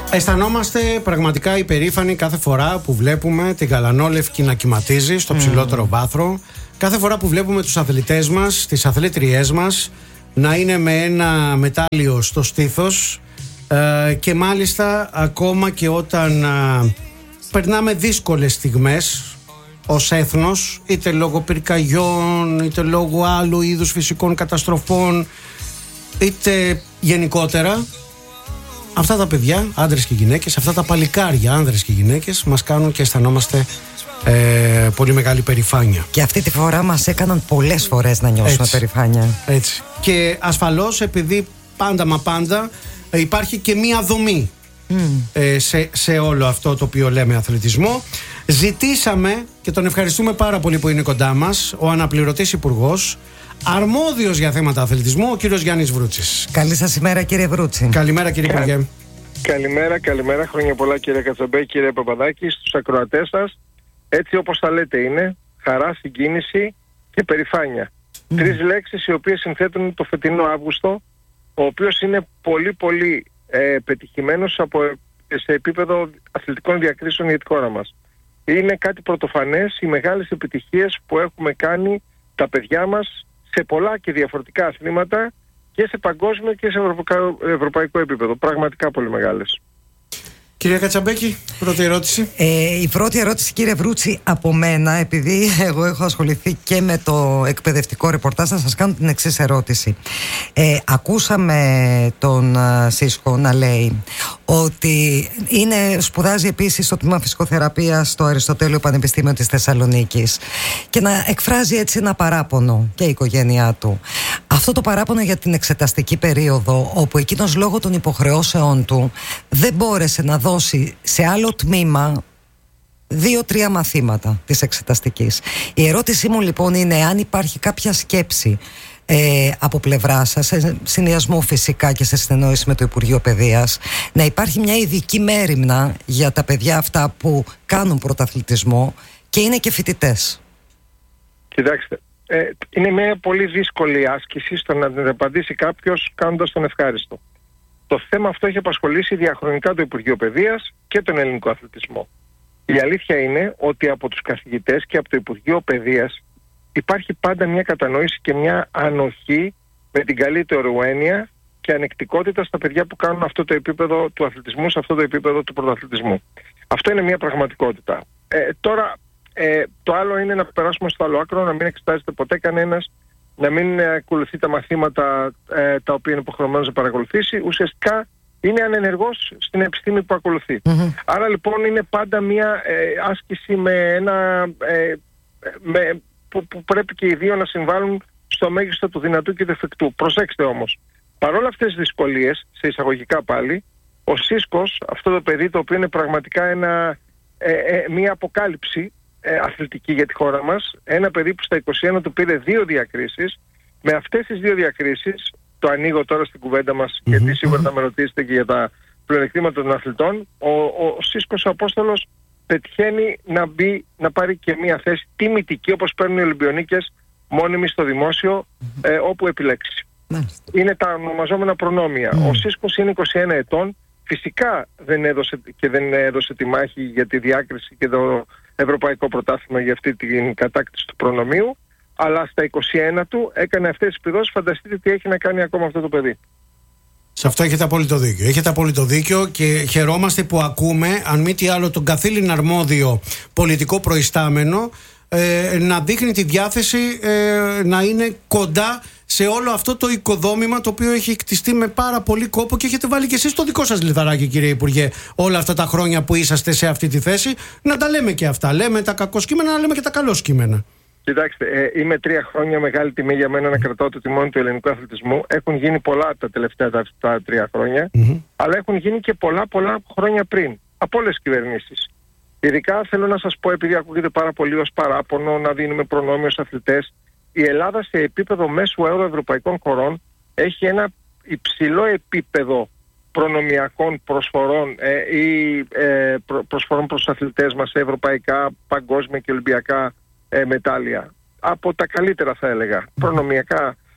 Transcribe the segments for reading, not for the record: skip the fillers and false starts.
Αισθανόμαστε πραγματικά υπερήφανοι κάθε φορά που βλέπουμε την γαλανόλευκη να κυματίζει στο ψηλότερο βάθρο. Κάθε φορά που βλέπουμε τους αθλητές μας, τις αθλήτριές μας να είναι με ένα μετάλλιο στο στήθος, και μάλιστα ακόμα και όταν περνάμε δύσκολες στιγμές ως έθνος, είτε λόγω πυρκαγιών, είτε λόγω άλλου είδους φυσικών καταστροφών, είτε γενικότερα, αυτά τα παιδιά, άντρες και γυναίκες, αυτά τα παλικάρια, άνδρες και γυναίκες, μας κάνουν και αισθανόμαστε πολύ μεγάλη περηφάνεια. Και αυτή τη φορά μας έκαναν πολλές φορές να νιώσουμε περηφάνεια. Έτσι. Και ασφαλώς, επειδή πάντα υπάρχει και μία δομή σε όλο αυτό το οποίο λέμε αθλητισμό, ζητήσαμε, και τον ευχαριστούμε πάρα πολύ που είναι κοντά μας, ο αναπληρωτής υπουργός, αρμόδιος για θέματα αθλητισμού, ο κύριος Γιάννης Βρούτσης. Καλή σας ημέρα, κύριε Βρούτση. Καλημέρα, κύριε Υπουργέ. Καλημέρα. Χρόνια πολλά, κύριε Κατσαμπέ, κύριε Παπαδάκη, στους ακροατές σας. Έτσι όπως τα λέτε είναι, χαρά, συγκίνηση και περηφάνεια. Τρεις λέξεις οι οποίες συνθέτουν το φετινό Αύγουστο, ο οποίος είναι πολύ πετυχημένος σε επίπεδο αθλητικών διακρίσεων για τη χώρα μας. Είναι κάτι πρωτοφανές οι μεγάλες επιτυχίες που έχουμε κάνει τα παιδιά μας σε πολλά και διαφορετικά αθλήματα και σε παγκόσμιο και σε ευρωπαϊκό επίπεδο. Πραγματικά πολύ μεγάλες. Κυρία Κατσαμπέκη, πρώτη ερώτηση. Η πρώτη ερώτηση, κύριε Βρούτση, από μένα, επειδή εγώ έχω ασχοληθεί και με το εκπαιδευτικό ρεπορτάζ, να σας κάνω την εξής ερώτηση. Ακούσαμε τον Σίσκο να λέει ότι σπουδάζει επίσης στο τμήμα φυσικοθεραπείας στο Αριστοτέλειο Πανεπιστήμιο της Θεσσαλονίκης και να εκφράζει έτσι ένα παράπονο, και η οικογένειά του. Αυτό το παράπονο για την εξεταστική περίοδο, όπου εκείνος λόγω των υποχρεώσεών του δεν μπόρεσε να δώσει σε άλλο τμήμα 2-3 μαθήματα της εξεταστικής. Η ερώτησή μου λοιπόν είναι αν υπάρχει κάποια σκέψη από πλευρά σας, σε συνδυασμό φυσικά και σε συνεννόηση με το Υπουργείο Παιδείας, να υπάρχει μια ειδική μέριμνα για τα παιδιά αυτά που κάνουν πρωταθλητισμό και είναι και φοιτητές. Κοιτάξτε, είναι μια πολύ δύσκολη άσκηση στο να την απαντήσει κάποιος κάνοντας τον ευχάριστο. Το θέμα αυτό έχει απασχολήσει διαχρονικά το Υπουργείο Παιδείας και τον ελληνικό αθλητισμό. Η αλήθεια είναι ότι από τους καθηγητές και από το Υπουργείο Παιδείας υπάρχει πάντα μια κατανόηση και μια ανοχή με την καλύτερη έννοια και ανεκτικότητα στα παιδιά που κάνουν αυτό το επίπεδο του αθλητισμού, σε αυτό το επίπεδο του πρωταθλητισμού. Αυτό είναι μια πραγματικότητα. Τώρα, το άλλο είναι να περάσουμε στο άλλο άκρο, να μην εξετάζεται ποτέ κανένας, να μην ακολουθεί τα μαθήματα τα οποία είναι υποχρεωμένος να παρακολουθήσει. Ουσιαστικά είναι ανενεργός στην επιστήμη που ακολουθεί. Άρα λοιπόν είναι πάντα μια άσκηση που πρέπει και οι δύο να συμβάλλουν στο μέγιστο του δυνατού και του εφικτού. Προσέξτε όμως, παρόλα αυτές τις δυσκολίες, σε εισαγωγικά πάλι, ο Σίσκος, αυτό το παιδί το οποίο είναι πραγματικά μια αποκάλυψη αθλητική για τη χώρα μας, ένα παιδί που στα 21 του πήρε 2 διακρίσεις, με αυτές τις 2 διακρίσεις, το ανοίγω τώρα στην κουβέντα μας, γιατί σίγουρα θα με ρωτήσετε και για τα πλεονεκτήματα των αθλητών, ο Σίσκος ο Απόστολος πετυχαίνει να πάρει και μια θέση τιμητική, όπως παίρνουν οι Ολυμπιονίκες, μόνιμη στο δημόσιο, όπου επιλέξει. Είναι τα ονομαζόμενα προνόμια. Ο Σίσκος είναι 21 ετών, φυσικά δεν έδωσε τη μάχη για τη διάκριση και το ευρωπαϊκό πρωτάθλημα για αυτή την κατάκτηση του προνομίου, αλλά στα 21 του έκανε αυτές τις επιδόσεις. Φανταστείτε τι έχει να κάνει ακόμα αυτό το παιδί. Σε αυτό έχετε απόλυτο δίκιο. Έχετε απόλυτο δίκιο και χαιρόμαστε που ακούμε, αν μη τι άλλο, τον καθήλυνα αρμόδιο πολιτικό προϊστάμενο να δείχνει τη διάθεση να είναι κοντά σε όλο αυτό το οικοδόμημα το οποίο έχει κτιστεί με πάρα πολύ κόπο και έχετε βάλει και εσείς το δικό σας λιθαράκι, κύριε Υπουργέ, όλα αυτά τα χρόνια που είσαστε σε αυτή τη θέση, να τα λέμε και αυτά. Λέμε τα κακό κείμενα, να λέμε και τα καλό κείμενα. Κοιτάξτε, είμαι 3 χρόνια, μεγάλη τιμή για μένα να κρατάω το τιμόνι του ελληνικού αθλητισμού. Έχουν γίνει πολλά τα τελευταία 3 χρόνια, αλλά έχουν γίνει και πολλά χρόνια πριν, από όλες τις κυβερνήσεις. Ειδικά θέλω να σας πω, επειδή ακούγεται πάρα πολύ ως παράπονο να δίνουμε προνόμιο στους αθλητές, η Ελλάδα σε επίπεδο μέσου όρου ευρωπαϊκών χωρών έχει ένα υψηλό επίπεδο προνομιακών προσφορών ή προσφορών προς τους αθλητές μας σε ευρωπαϊκά, παγκόσμια και ολυμπιακά μετάλλια. Από τα καλύτερα θα έλεγα.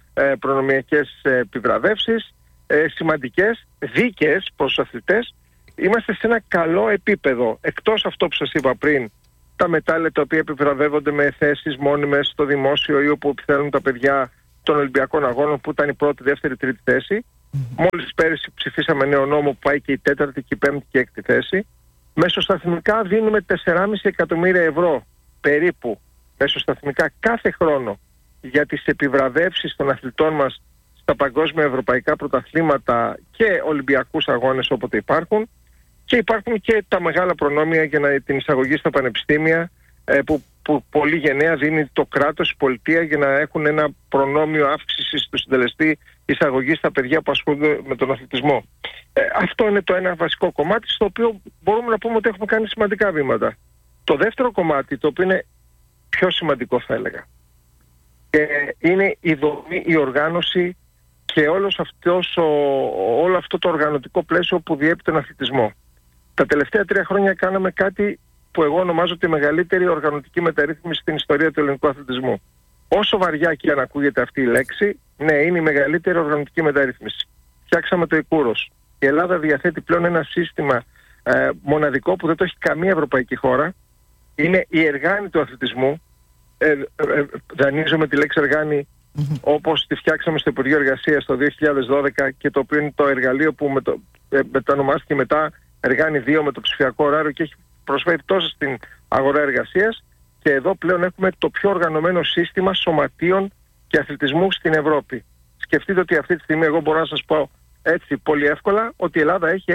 Προνομιακές επιβραβεύσεις, σημαντικές, δίκαιες προς τους αθλητές είμαστε σε ένα καλό επίπεδο. Εκτός αυτό που σας είπα πριν, τα μετάλλια τα οποία επιβραβεύονται με θέσεις μόνιμες στο δημόσιο ή όπου επιθέλουν τα παιδιά των Ολυμπιακών Αγώνων, που ήταν η πρώτη, δεύτερη, τρίτη θέση. Μόλις πέρυσι ψηφίσαμε νέο νόμο που πάει και η τέταρτη και η πέμπτη και η έκτη θέση. Μεσοσταθμικά δίνουμε 4,5 εκατομμύρια ευρώ περίπου μεσοσταθμικά κάθε χρόνο για τις επιβραβεύσεις των αθλητών μας στα παγκόσμια ευρωπαϊκά πρωταθλήματα και Ολυμπιακούς Αγώνες όποτε υπάρχουν. Και υπάρχουν και τα μεγάλα προνόμια για την εισαγωγή στα πανεπιστήμια, που πολύ γενναία δίνει το κράτος, η πολιτεία, για να έχουν ένα προνόμιο αύξησης του συντελεστή εισαγωγής στα παιδιά που ασχολούνται με τον αθλητισμό. Αυτό είναι το ένα βασικό κομμάτι, στο οποίο μπορούμε να πούμε ότι έχουμε κάνει σημαντικά βήματα. Το δεύτερο κομμάτι, το οποίο είναι πιο σημαντικό θα έλεγα, είναι η δομή, η οργάνωση και όλο αυτό το οργανωτικό πλαίσιο που διέπει τον αθλητισμό. Τα τελευταία 3 χρόνια κάναμε κάτι που εγώ ονομάζω τη μεγαλύτερη οργανωτική μεταρρύθμιση στην ιστορία του ελληνικού αθλητισμού. Όσο βαριά και αν ακούγεται αυτή η λέξη, ναι, είναι η μεγαλύτερη οργανωτική μεταρρύθμιση. Φτιάξαμε το Ικούρος. Η Ελλάδα διαθέτει πλέον ένα σύστημα μοναδικό που δεν το έχει καμία ευρωπαϊκή χώρα. Είναι η εργάνη του αθλητισμού. Δανείζομαι τη λέξη εργάνη όπως τη φτιάξαμε στο Υπουργείο Εργασίας το 2012 και το οποίο είναι το εργαλείο που μετανομάστηκε μετά Εργάνη 2 με το ψηφιακό ωράριο και έχει προσφέρει τόσο στην αγορά εργασίας, και εδώ πλέον έχουμε το πιο οργανωμένο σύστημα σωματείων και αθλητισμού στην Ευρώπη. Σκεφτείτε ότι αυτή τη στιγμή εγώ μπορώ να σας πω έτσι πολύ εύκολα ότι η Ελλάδα έχει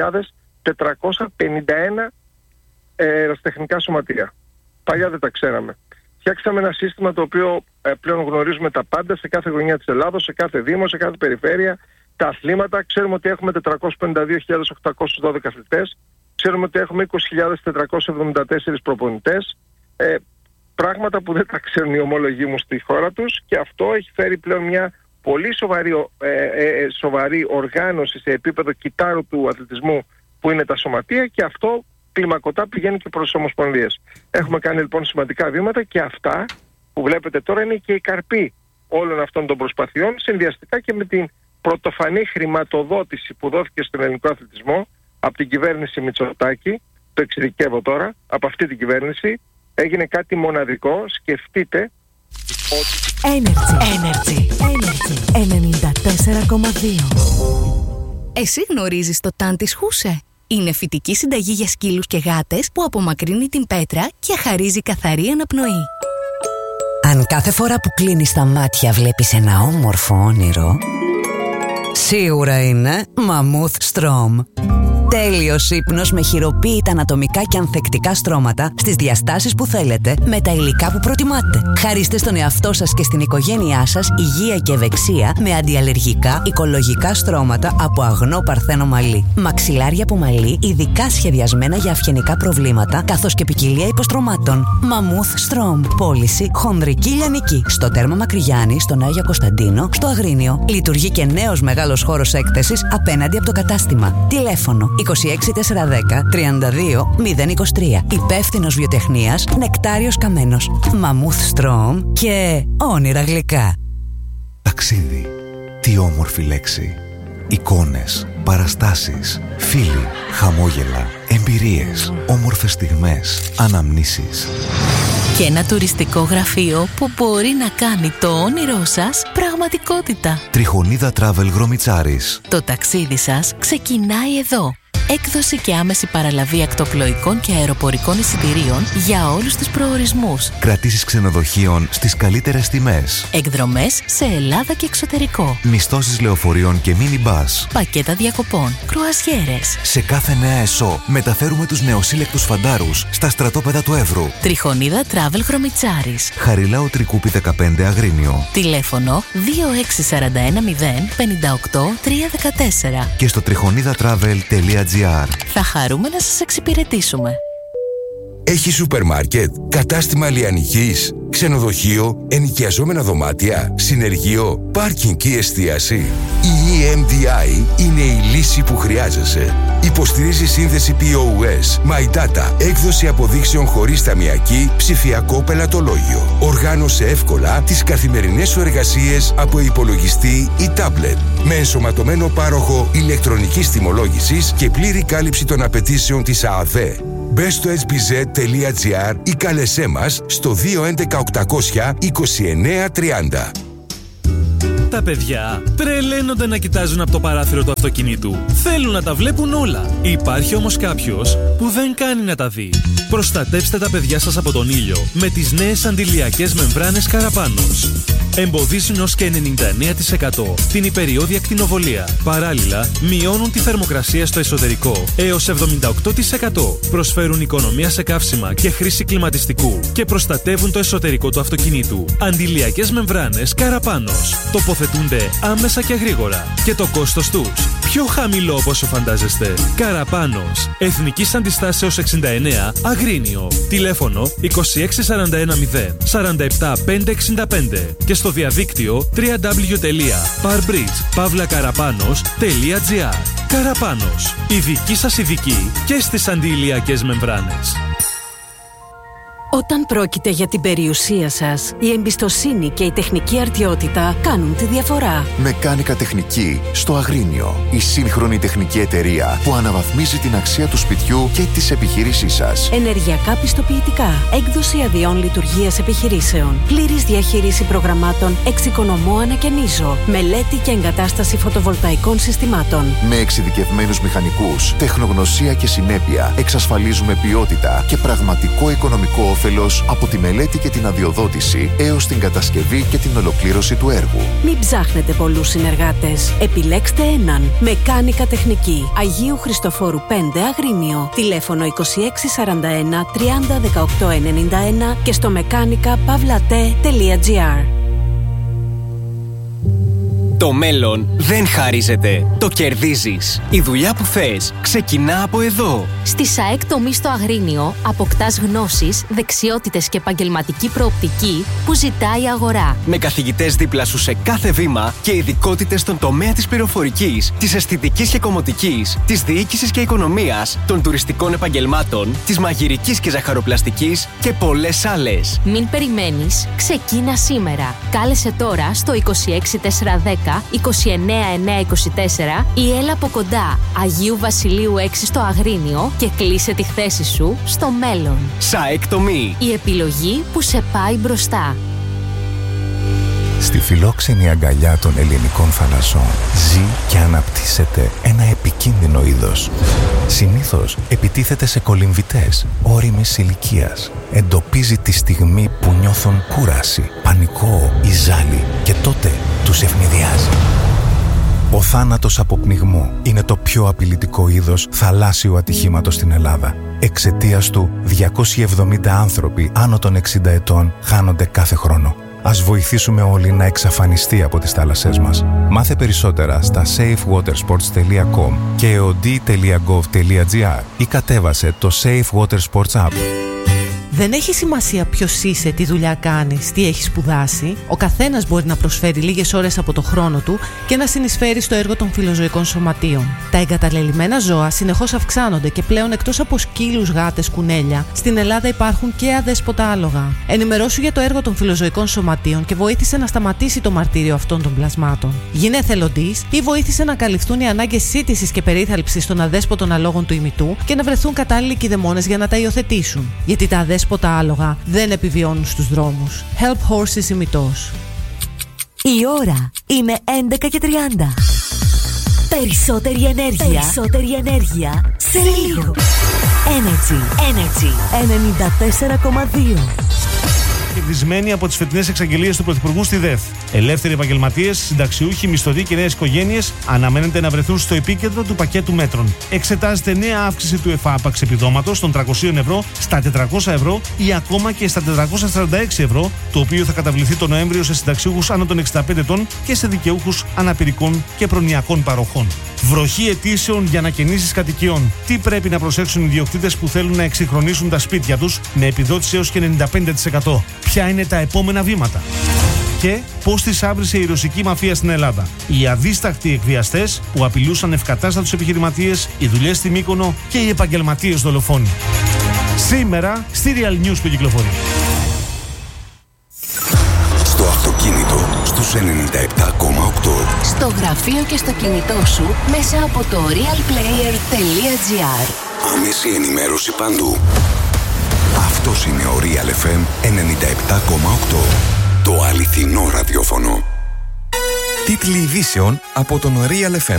6.451 αεραστεχνικά σωματεία. Παλιά δεν τα ξέραμε. Φτιάξαμε ένα σύστημα το οποίο πλέον γνωρίζουμε τα πάντα σε κάθε γωνιά της Ελλάδος, σε κάθε δήμο, σε κάθε περιφέρεια. Τα αθλήματα, ξέρουμε ότι έχουμε 452.812 αθλητές, ξέρουμε ότι έχουμε 20.474 προπονητές, πράγματα που δεν τα ξέρουν οι ομολογοί μου στη χώρα τους, και αυτό έχει φέρει πλέον μια πολύ σοβαρή οργάνωση σε επίπεδο κυτάρου του αθλητισμού που είναι τα σωματεία, και αυτό κλιμακωτά πηγαίνει και προς τις ομοσπονδίες. Έχουμε κάνει λοιπόν σημαντικά βήματα, και αυτά που βλέπετε τώρα είναι και η καρπή όλων αυτών των προσπαθειών, συνδυαστικά και με την πρωτοφανή χρηματοδότηση που δόθηκε στον ελληνικό αθλητισμό από την κυβέρνηση Μητσοτάκη. Το εξειδικεύω τώρα, από αυτή την κυβέρνηση έγινε κάτι μοναδικό. Σκεφτείτε ότι Energy 94,2. Εσύ γνωρίζεις το ΤΑΝ της Χούσε? Είναι φυτική συνταγή για σκύλους και γάτες που απομακρύνει την πέτρα και χαρίζει καθαρή αναπνοή. Αν κάθε φορά που κλείνεις τα μάτια βλέπεις ένα όμορφο όνειρο, σίγουρα είναι Mammoth Strom. Τέλειος ύπνος με χειροποίητα ανατομικά και ανθεκτικά στρώματα στις διαστάσεις που θέλετε, με τα υλικά που προτιμάτε. Χαρίστε στον εαυτό σας και στην οικογένειά σας υγεία και ευεξία με αντιαλλεργικά οικολογικά στρώματα από αγνό παρθένο μαλλί. Μαξιλάρια από μαλλί ειδικά σχεδιασμένα για αυγενικά προβλήματα, καθώς και ποικιλία υποστρωμάτων. Mammoth Strom. Πώληση χονδρική λιανική. Στο Τέρμα Μακρυγιάννη, στον Άγιο Κωνσταντίνο, στο Αγρίνιο. Λειτουργεί και νέος μεγάλος χώρος έκθεσης απέναντι από το κατάστημα. Τηλέφωνο 26410 32 023. Υπεύθυνος βιοτεχνίας Νεκτάριος Καμένος. Mammoth Strom και όνειρα γλυκά. Ταξίδι. Τι όμορφη λέξη. Εικόνες, παραστάσεις, φίλοι, χαμόγελα, εμπειρίες, όμορφες στιγμές, αναμνήσεις. Και ένα τουριστικό γραφείο που μπορεί να κάνει το όνειρό σας πραγματικότητα. Τριχονίδα Travel Γρομιτσάρης. Το ταξίδι σας ξεκινάει εδώ. Έκδοση και άμεση παραλαβή ακτοπλοϊκών και αεροπορικών εισιτηρίων για όλους τους προορισμούς. Κρατήσεις ξενοδοχείων στις καλύτερες τιμές. Εκδρομές σε Ελλάδα και εξωτερικό. Μισθώσεις λεωφορείων και μίνι-μπας. Πακέτα διακοπών. Κρουαζιέρες. Σε κάθε νέα ΕΣΟ μεταφέρουμε τους νεοσύλλεκτους φαντάρους στα στρατόπεδα του Εύρου. Τριχονίδα Travel Γρομιτσάρης. Χαριλάου Τρικούπη 15 Αγρίνιο. Τηλέφωνο 26410 58 314. Και στο τριχονίδαtravel.gr. Θα χαρούμε να σας εξυπηρετήσουμε. Έχει σούπερ μάρκετ, κατάστημα λιανικής, ξενοδοχείο, ενοικιαζόμενα δωμάτια, συνεργείο, πάρκινγκ ή εστίαση. Η EMDI είναι η λύση που χρειάζεσαι. Υποστηρίζει σύνδεση POS, My Data, έκδοση αποδείξεων χωρίς ταμιακή, ψηφιακό πελατολόγιο. Οργάνωσε εύκολα τις καθημερινές σου εργασίες από υπολογιστή ή τάμπλετ. Με ενσωματωμένο πάροχο ηλεκτρονικής τιμολόγησης και πλήρη κάλυψη των απαιτήσεων της ΑΑΔΕ. Μπες στο sbz.gr ή κάλεσέ μας στο 211 800 2930. Τα παιδιά τρελαίνονται να κοιτάζουν από το παράθυρο του αυτοκινήτου. Θέλουν να τα βλέπουν όλα. Υπάρχει όμως κάποιος που δεν κάνει να τα δει. Προστατεύστε τα παιδιά σας από τον ήλιο με τις νέες αντιλιακές μεμβράνες Καραπάνος. Εμποδίζουν ως και 99% την υπεριώδη ακτινοβολία. Παράλληλα, μειώνουν τη θερμοκρασία στο εσωτερικό έως 78%. Προσφέρουν οικονομία σε καύσιμα και χρήση κλιματιστικού και προστατεύουν το εσωτερικό του αυτοκινήτου. Αντιλιακές μεμβράνες Καραπάνος. Τοποθετούνται άμεσα και γρήγορα. Και το κόστος τους πιο χαμηλό από όσο φαντάζεστε. Καραπάνος. Εθνικής Αντιστάσεως 69, Αγρίνιο. Τηλέφωνο 26410 47565 και στο διαδίκτυο www.parbridge.pavlakarapanos.gr. Καραπάνος. Η δική σας ειδική και στις αντιλιακές μεμβράνες. Όταν πρόκειται για την περιουσία σας, η εμπιστοσύνη και η τεχνική αρτιότητα κάνουν τη διαφορά. Μεκάνικα Τεχνική στο Αγρίνιο. Η σύγχρονη τεχνική εταιρεία που αναβαθμίζει την αξία του σπιτιού και της επιχείρησής σας. Ενεργειακά πιστοποιητικά, έκδοση αδειών λειτουργίας επιχειρήσεων, πλήρης διαχείριση προγραμμάτων εξοικονομώ ανακαινίζω, μελέτη και εγκατάσταση φωτοβολταϊκών συστημάτων. Με εξειδικευμένους μηχανικούς, τεχνογνωσία και συνέπεια εξασφαλίζουμε ποιότητα και πραγματικό οικονομικό όφελος από τη μελέτη και την αδειοδότηση έως την κατασκευή και την ολοκλήρωση του έργου. Μην ψάχνετε πολλούς συνεργάτες. Επιλέξτε έναν. Μεκάνικα Τεχνική. Αγίου Χριστοφόρου 5 Αγρίνιο. Τηλέφωνο 2641 30 18 91 και στο mechanica.pavlate.gr. Το μέλλον δεν χαρίζεται. Το κερδίζεις. Η δουλειά που θες ξεκινά από εδώ. Στη ΣΑΕΚ τομή στο Αγρίνιο αποκτάς γνώσεις, δεξιότητες και επαγγελματική προοπτική που ζητάει η αγορά. Με καθηγητές δίπλα σου σε κάθε βήμα και ειδικότητες στον τομέα της πληροφορικής, της αισθητικής και κομμωτικής, της διοίκησης και οικονομίας, των τουριστικών επαγγελμάτων, της μαγειρικής και ζαχαροπλαστικής και πολλές άλλες. Μην περιμένεις, ξεκίνα σήμερα. Κάλεσε τώρα στο 26410 29924 ή έλα από κοντά Αγίου Βασιλείου 6 στο Αγρίνιο και κλείσε τη θέση σου στο μέλλον. ΣΑΕΚ τομή. Η επιλογή που σε πάει μπροστά. Στη φιλόξενη αγκαλιά των ελληνικών θαλασσών ζει και αναπτύσσεται ένα επικίνδυνο είδος. Συνήθως επιτίθεται σε κολυμβητές όριμης ηλικίας. Εντοπίζει τη στιγμή που νιώθουν κούραση, πανικό ή ζάλι και τότε τους ευνηδιάζει. Ο θάνατος από πνιγμό είναι το πιο απειλητικό είδος θαλάσσιου ατυχήματος στην Ελλάδα. Εξαιτίας του, 270 άνθρωποι άνω των 60 ετών χάνονται κάθε χρόνο. Ας βοηθήσουμε όλοι να εξαφανιστεί από τις θάλασσές μας. Μάθε περισσότερα στα safewatersports.com και eod.gov.gr ή κατέβασε το Safe Water Sports App. Δεν έχει σημασία ποιος είσαι, τι δουλειά κάνεις, τι έχεις σπουδάσει. Ο καθένας μπορεί να προσφέρει λίγες ώρες από το χρόνο του και να συνεισφέρει στο έργο των φιλοζωικών σωματείων. Τα εγκαταλελειμμένα ζώα συνεχώς αυξάνονται και πλέον εκτός από σκύλους, γάτες, κουνέλια, στην Ελλάδα υπάρχουν και αδέσποτα άλογα. Ενημερώσου για το έργο των φιλοζωικών σωματείων και βοήθησε να σταματήσει το μαρτύριο αυτών των πλασμάτων. Γίνε εθελοντής ή βοήθησε να καλυφθούν οι ανάγκες σύντησης και περίθαλψης των αδέσποτων αλόγων του ημιτού και να βρεθούν κατάλληλοι κηδεμόνες για να τα υιοθετήσουν. Γιατί τα αδέσποτα άλογα δεν επιβιώνουν στους δρόμους. Help Horses ημιτός. Η ώρα είναι 11:30. Περισσότερη ενέργεια σε λίγο. Energy 94,2. Κερδισμένοι από τις φετινές εξαγγελίες του Πρωθυπουργού στη ΔΕΘ. Ελεύθεροι επαγγελματίες, συνταξιούχοι, μισθωτοί και νέες οικογένειες αναμένεται να βρεθούν στο επίκεντρο του πακέτου μέτρων. Εξετάζεται νέα αύξηση του εφάπαξ επιδόματος των 300 ευρώ στα 400 ευρώ ή ακόμα και στα 446 ευρώ, το οποίο θα καταβληθεί το Νοέμβριο σε συνταξιούχους άνω των 65 ετών και σε δικαιούχους αναπηρικών και προνοιακών παροχών. Βροχή αιτήσεων για ανακαινήσεις κατοικιών. Τι πρέπει να προσέξουν οι ιδιοκτήτες που θέλουν να εξυγχρονίσουν τα σπίτια τους με επιδότηση έως και 95%. Ποια είναι τα επόμενα βήματα. Και πώς τις άβρισε η ρωσική μαφία στην Ελλάδα. Οι αδίστακτοι εκβιαστές που απειλούσαν ευκατάστατους επιχειρηματίες, οι δουλειές στη Μύκονο και οι επαγγελματίες δολοφόνοι. Σήμερα στη Real News που κυκλοφορεί. Στο αυτοκίνητο στους 97,8. Στο γραφείο και στο κινητό σου μέσα από το realplayer.gr. Άμεση ενημέρωση παντού. Αυτός είναι ο Real FM 97,8. Το αληθινό ραδιόφωνο. Τίτλοι ειδήσεων από τον Real FM.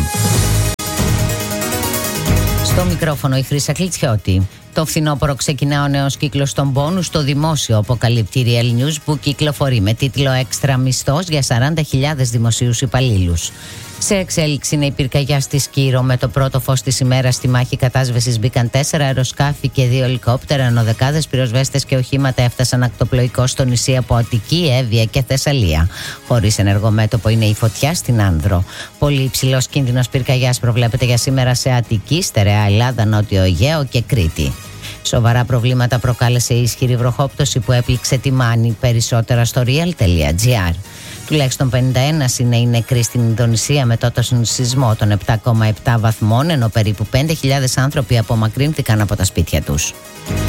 Στο μικρόφωνο η Χρύσα Κλιτσιώτη. Το φθινόπωρο ξεκινά ο νέος κύκλος των πόνους στο δημόσιο, αποκαλύπτει η Real News που κυκλοφορεί με τίτλο «Έξτρα μισθός για 40.000 δημοσίους υπαλλήλους». Σε εξέλιξη είναι η πυρκαγιά στη Σκύρο. Με το πρώτο φως της ημέρας στη μάχη κατάσβεσης μπήκαν 4 αεροσκάφη και 2 ελικόπτερα, ενώ δεκάδες πυροσβέστες και οχήματα έφτασαν ακτοπλοϊκώς στο νησί από Αττική, Εύβοια και Θεσσαλία. Χωρίς ενεργομέτωπο είναι η φωτιά στην Άνδρο. Πολύ υψηλός κίνδυνος πυρκαγιάς προβλέπεται για σήμερα σε Αττική, Στερεά Ελλάδα, Νότιο Αιγαίο και Κρήτη. Σοβαρά προβλήματα προκάλεσε η ισχυρή βροχόπτωση που έπληξε τη Μάνη. Περισσότερα στο real.gr. Τουλάχιστον 51 είναι οι νεκροί στην Ινδονησία μετά τον σεισμό των 7,7 βαθμών, ενώ περίπου 5.000 άνθρωποι απομακρύνθηκαν από τα σπίτια τους.